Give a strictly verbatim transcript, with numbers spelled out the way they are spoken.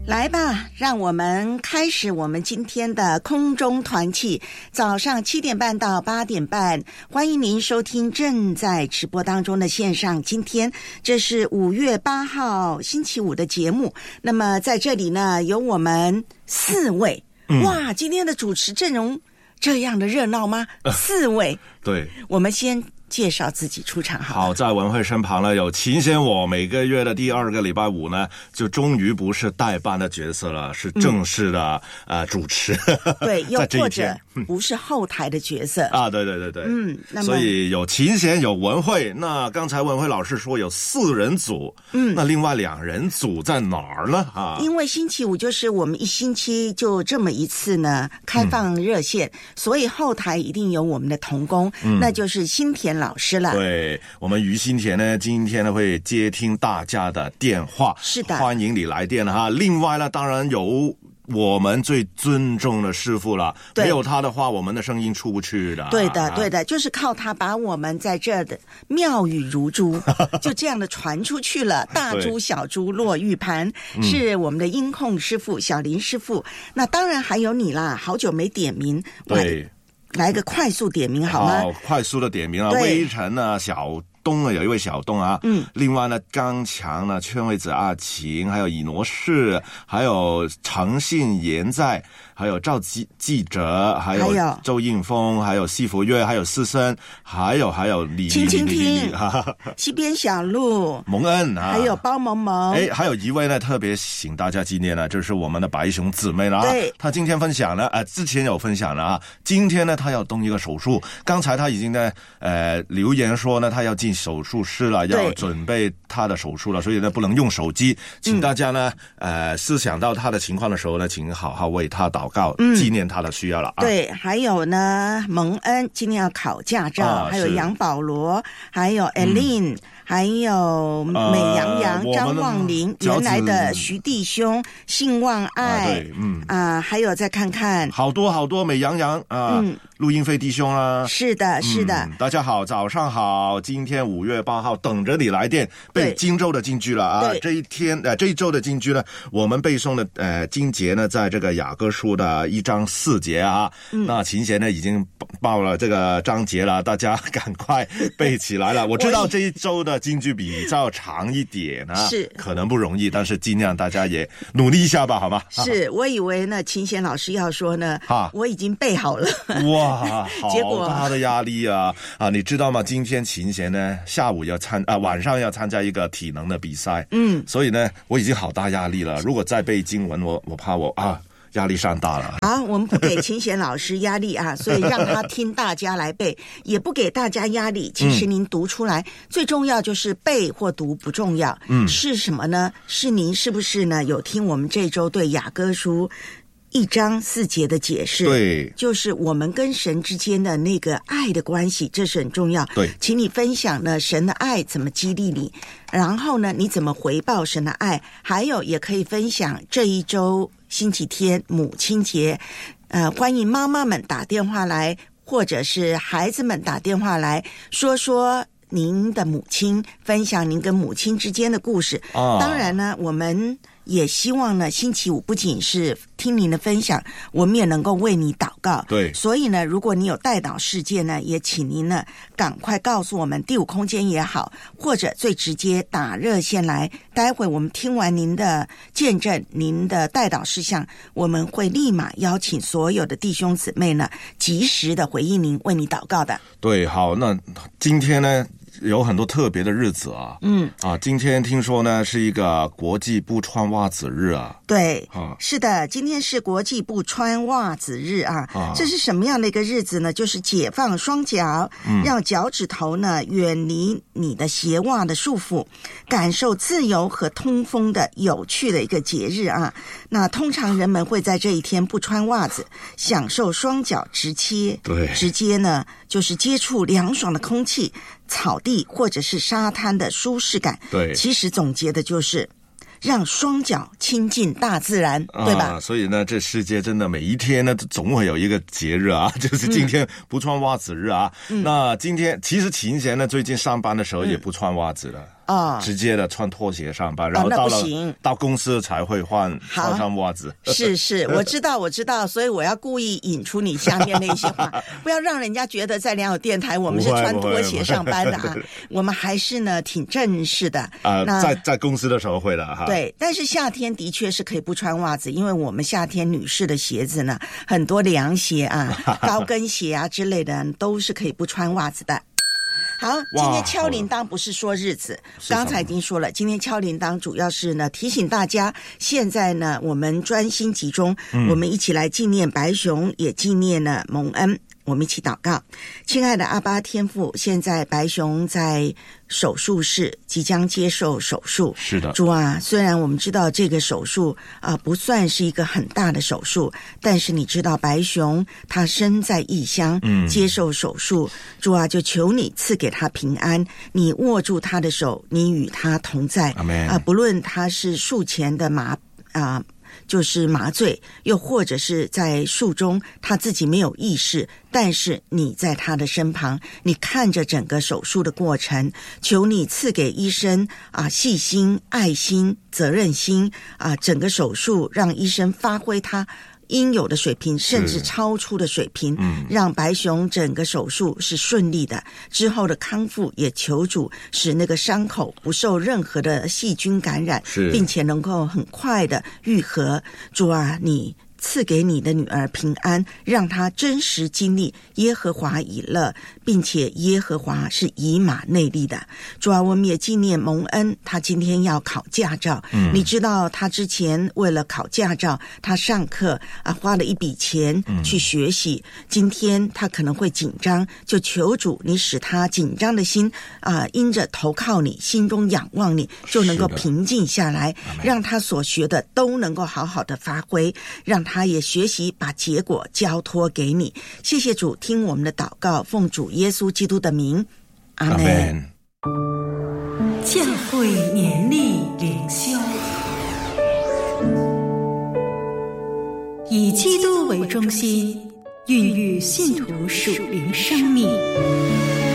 来吧，让我们开始我们今天的空中团契，早上七点半到八点半，欢迎您收听正在直播当中的线上。今天这是五月八号星期五的节目，那么在这里呢，有我们四位、嗯、哇，今天的主持阵容这样的热闹吗？呃、四位， 对， 我们先介绍自己出场好。 好，在文慧身旁呢有秦贤，我每个月的第二个礼拜五呢，就终于不是代班的角色了，是正式的、嗯、呃主持。 对，又或者不是后台的角色、 嗯、啊，对对对对， 嗯，那么所以有秦贤有文慧。那刚才文慧老师说有四人组，嗯，那另外两人组在哪儿呢？啊， 因为星期五就是我们一星期就这么一次呢，开放热线，嗯、所以后台一定有我们的同工，嗯、那就是新田老师了。 对，我们于新田呢，今天呢会接听大家的电话， 是的， 欢迎你来电哈。另外呢，当然有我们最尊重的师父了，没有他的话，我们的声音出不去的。 对的，对的，就是靠他把我们在这的妙语如珠，就这样的传出去了。大珠小珠落玉盘，是我们的音控师父小林师父。那当然还有你啦，好久没点名， 对。 来个快速点名好吗？ 好，快速的点名啊！微尘啊，小东啊，有一位小东啊，嗯，另外呢，刚强呢，劝慰子阿晴，还有以挪士，还有诚信言在，还有赵记记者，还有周应峰，还有西福月，还有思森，还有还有李听听听，西边小路蒙恩啊， 还有包萌萌， 哎，还有一位呢，特别请大家纪念呢，就是我们的白熊姊妹了啊， 对， 她今天分享呢，呃，之前有分享了啊，今天呢，她要动一个手术，刚才她已经呢，呃，留言说呢，她要进手术室了，要准备她的手术了，所以呢，不能用手机，请大家呢，嗯、呃，思想到她的情况的时候呢，请好好为她祷告，纪念她的需要了啊。 对，还有呢，蒙恩今天要考驾照，啊、还有杨保罗，还有 Eileen、嗯。还有美羊羊、呃、张望林，原来的徐弟兄、信望爱，啊，对，嗯，啊，还有再看看， 好多好多美羊羊啊，嗯，陆英飞弟兄啊， 是的，是的、嗯， 大家好，早上好，今天五月八号，等着你来电背荆州的金句了啊！这一天呃，这一周的金句呢，我们背诵的呃经节呢，在这个雅歌书的一章四节啊，嗯、那秦贤呢已经报了这个章节了，大家赶快背起来了。我知道这一周的金句比较长一点啊， 是可能不容易，但是尽量大家也努力一下吧，好吗？ 是我以为呢，秦贤老师要说呢，啊，我已经背好了， 哇，好大的压力啊！啊，你知道吗？今天秦贤呢，下午要参啊，晚上要参加一个体能的比赛，嗯，所以呢，我已经好大压力了。如果再背经文，我我怕我啊。压力山大了。 好，我们不给秦贤老师压力啊，所以让他听大家来背，也不给大家压力。其实您读出来，嗯、最重要就是背或读不重要，嗯，是什么呢？是您是不是呢？有听我们这周对雅歌书一章四节的解释， 对， 就是我们跟神之间的那个爱的关系，这是很重要。 对， 请你分享呢，神的爱怎么激励你，然后呢，你怎么回报神的爱，还有也可以分享这一周星期天母亲节，呃，欢迎妈妈们打电话来，或者是孩子们打电话来说说您的母亲，分享您跟母亲之间的故事。啊，当然呢，我们也希望呢，星期五不仅是听您的分享，我们也能够为你祷告。 对， 所以呢，如果你有代祷事件呢，也请您呢赶快告诉我们，第五空间也好，或者最直接打热线来。待会我们听完您的见证，您的代祷事项，我们会立马邀请所有的弟兄姊妹呢，及时的回应您，为你祷告的。 对，好，那今天呢？有很多特别的日子啊，嗯啊，今天听说呢是一个国际不穿袜子日啊， 对，啊，是的，今天是国际不穿袜子日啊，啊这是什么样的一个日子呢？就是解放双脚，嗯，让脚趾头呢远离你的鞋袜的束缚，感受自由和通风的有趣的一个节日啊。那通常人们会在这一天不穿袜子，享受双脚直切， 对， 直接呢就是接触凉爽的空气。草地或者是沙滩的舒适感， 对， 其实总结的就是让双脚亲近大自然，啊，对吧？ 所以呢，这世界真的每一天呢，总会有一个节日啊，就是今天不穿袜子日啊。嗯，那今天其实秦贤呢，最近上班的时候也不穿袜子了。嗯哦， 直接的穿拖鞋上班，然后到了、哦、到公司才会换换上袜子。 是是，我知道我知道，所以我要故意引出你下面那些话，不要让人家觉得在良友电台我们是穿拖鞋上班的啊，我们还是呢挺正式的啊、呃。在在公司的时候会的哈。 对，但是夏天的确是可以不穿袜子，因为我们夏天女士的鞋子呢，很多凉鞋啊、高跟鞋啊之类的都是可以不穿袜子的。好，今天敲铃铛不是说日子，刚才已经说了，今天敲铃铛主要是呢提醒大家，现在呢我们专心集中、嗯、我们一起来纪念白熊，也纪念了蒙恩。我们一起祷告。亲爱的阿爸天父，现在白熊在手术室即将接受手术。 是的， 主啊，虽然我们知道这个手术啊、呃、不算是一个很大的手术，但是你知道白熊他身在异乡、嗯、接受手术，主啊，就求你赐给他平安，你握住他的手，你与他同在。 阿们。 啊，不论他是术前的麻啊。就是麻醉，又或者是在术中他自己没有意识，但是你在他的身旁，你看着整个手术的过程，求你赐给医生啊细心、爱心、责任心啊，整个手术让医生发挥他应有的水平，甚至超出的水平、嗯、让白熊整个手术是顺利的，之后的康复也求主使那个伤口不受任何的细菌感染，并且能够很快的愈合。主啊，你赐给你的女儿平安，让她真实经历耶和华以勒，并且耶和华是以马内利的。主啊，我们也纪念蒙恩，他今天要考驾照、嗯、你知道他之前为了考驾照他上课啊花了一笔钱去学习、嗯、今天他可能会紧张，就求主你使他紧张的心啊因着投靠你，心中仰望你，就能够平静下来，让他所学的都能够好好的发挥，让他也学习把结果交托给你。谢谢主，听我们的祷告，奉主耶稣基督的名，阿们。 教会年历灵修，以基督为中心，孕育信徒属灵生命。